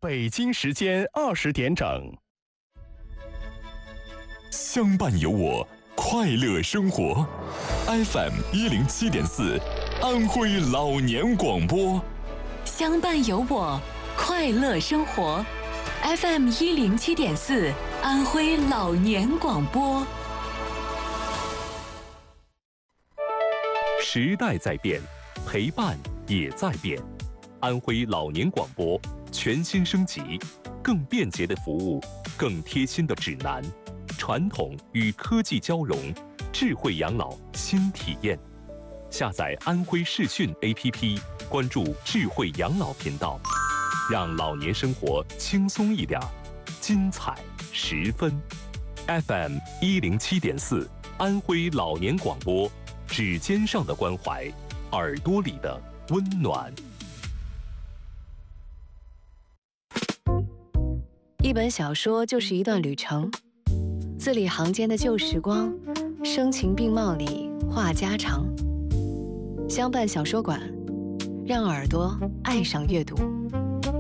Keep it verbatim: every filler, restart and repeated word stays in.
北京时间二十点整。 相伴有我，快乐生活。F M 一零七点四，安徽老年广播。 相伴有我，快乐生活。F M 一零七点四，安徽老年广播。 时代在变，陪伴也在变。安徽老年广播全新升级，更便捷的服务，更贴心的指南，传统与科技交融，智慧养老新体验。下载安徽视讯 A P P， 关注智慧养老频道，让老年生活轻松一点，精彩十分。F M 一零七点四，安徽老年广播，指尖上的关怀，耳朵里的温暖。 一本小说就是一段旅程，字里行间的旧时光，声情并茂里话家常。相伴小说馆，让耳朵爱上阅读。